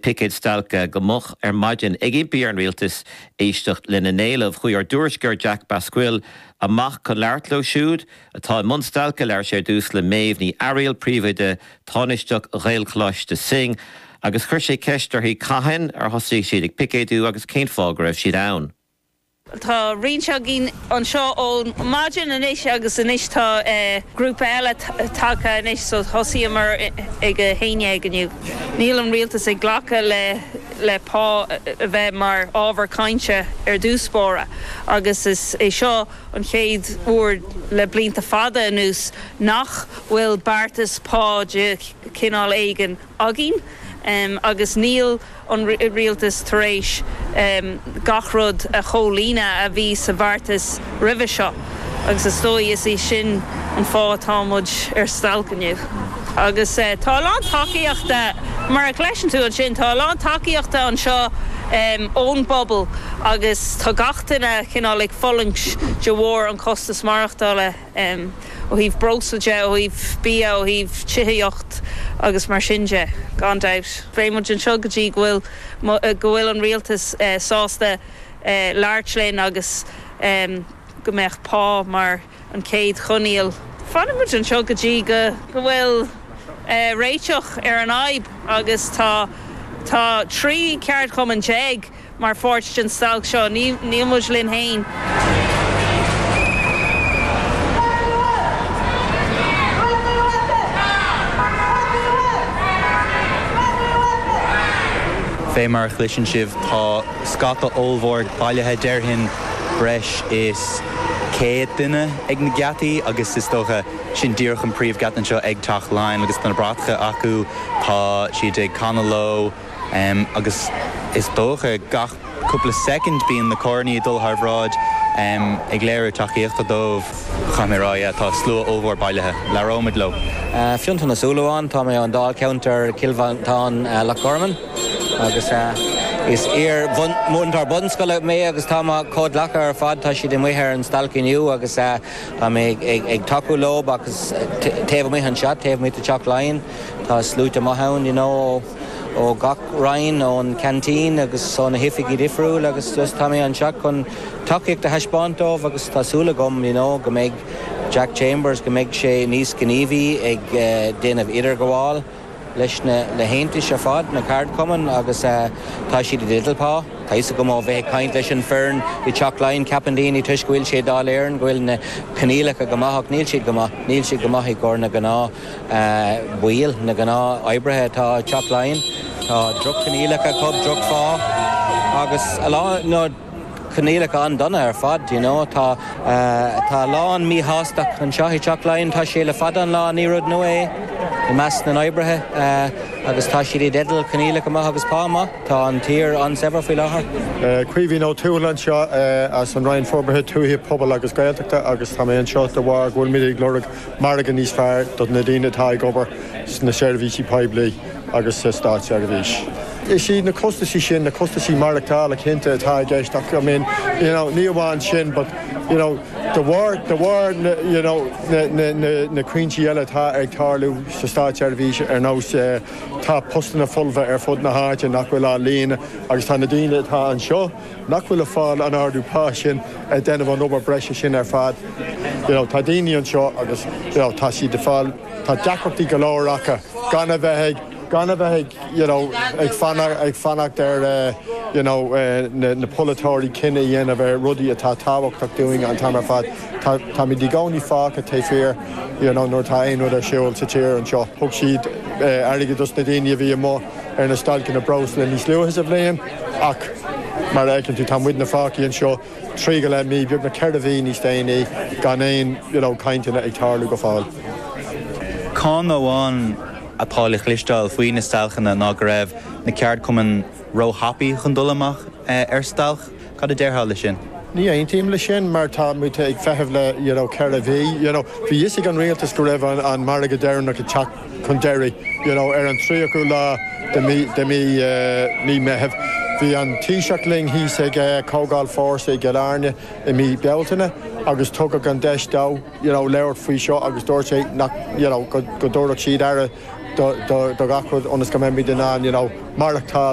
picéid stalca go moch maidin ag impiar an rialtas éistecht lena néileh chuí ar dúrsgur Jack Bascuil amach chun leartló siúd atá mun stalca leir sé dús le méomh ní Ariel príomhaide tánisteach réalchláis de sing agus chuir sé ceistar hí caitheann ar thosaigh siad ag picéidú agus céint fág raibh siad ann. Tá rionseo gin an seo ón maidin inis agus inis tá grúpa eile take inis so thosaí mar ag a héine agniu. Níl an rialtas ag ghlacha le pá a bheith mar ábhar cainte ar dúspóra agus is é seo an chéad uair le blianta fada anús nach bhfuil beartas pá de cinál éigen agin. Agus níl an rialtas tar éis gachrod a cholína a bhí sa bhartas ribhe seo. Agus is dói is í sin an fá támuid ar stalcaniu. Agus tá lán takeíochta mar a cleisin tú an sin, tá lán takeíochta an seo ón bobbal agus tá gachtainna cinál ag follingt de bhór an costas marachtála ó híh brosaide ó híh bia ó híh tithaíocht agus mar sinse gan dait. Bréimid an seo gotí go bhfuil an rialtas sásta leirtléin agus go mbeadh pá mar an céad choníal. Fanimid an seo gotí go bhfuil réiteach ar an aib agus tá trí ceart chum an teag mar fort an stalc seo ní muid linn hain. Fé mar chlisin sibh tá scata ómhór bailithe deirhin breis is céad duine ag na gceataí agus is dócha sin díoch an príomh gceatan seo ag teach láin agus na bratcha acu tá siad ag canaló agus is dócha gach cúpla second bíon na córnaí dul Harvráid ag léir takeíochta dómh chaméráide tá slua ómhór bailithe le rómid lo. Fionnta na súlaháin tá mé an dá counter Kilvantán le Gorman agus is múntar bunscoile mé agus tá cód lecha ar fad tá siad i muothar an stalciniu agus tá mé ag taú lob agus taobh mé an seat, taobh mé teach láin tá slúte maithán ó gach rain ón cantín agus ó na hifiigí difriúil agus tá mé an seach chun takeíocht a heispáintómh agus tásúla gom go méid Jack Chambers go méid sé níos gníomhí ag déanamh idir go bháil leis le héantais a fad na card cuman agus tá siad i ddídalpá. Tá is go má bheith caint leis an fearn i teach láin ceapan daoine tuis gohfuil sé dá léirn gohfuil na canílacha go maithach níl siad go maith i gcór na gná bhuiil na gná oibrithe tá teach láin tá druk canílacha cub druk fá agus canílacha an donna ar fad tá lán mí hásteach an seoí teach láin tá sé le fad an lá ní rud nua I meas na oibrithe agus tá siad i ddedal canílacha maith agus páma tá an tír an sebhar faoi láthair. Cuimhí nó túlan seo as an raon forbethe túthaí pobal agus gaeltachta agus tá mé an seo de bhhar ghfuil mí glórach margan níos fearr do na daoine tá ag obair na seirbhísí poiblí agus sa stáit ar a bhís. Is sí na costaí sin na costaí marachtáil a cinnte atá ag geisteach ní bháin sin, but the word na cuintí eile tá ag tarlú sa stáit ar bhís ar nós tá postanna fulbha ar fud na háite nach bhfuil á líana agus tá na daoine tá an seo nach bhfuil a fáil an ardú pá sin déanamh an obair breise sin ar fad. Tá daoine an seo agus tá si de fáil tá deachachtaí go láracha gan bheith ag fannach ar na polatóirí cinenne dhéanamh rudaí atá táhachtach doing an tamar fad. Tá mí gáí fácha ta fér nóir tá aonú ar siúil sa tíir an seo. Thug siad airige dus na daoine bhí mó ar na stalcin na bros le níos luúthas a bléim ach mar écinn tú tá muid na fácií an seo trí go le mí beag na ceir a bhí níos daoine gan éon cainteanna ag tarlú go fáil. Cá óháin atá le chlisteáil faoin na stalchanna ná go raibh na ceart cuman ro happy chun dul amach ar stalch cad a déirtha lei sin. Ní aon tíim le sin mar tá muid ag feitheamh le ceir a bhí. Bhí dhiosig an rialtas go raibh an marga deirnach a teach chun deirí ar an trí acu lá de mí meitheamh. Bhí an tíseachling hís ag cógáil fós ag gearne I mí bealtainna agus tugad an deis dá leabhar faoi seo agus dúir sé go dúireach siad ar do gachrod ónas go mé den an marachtáil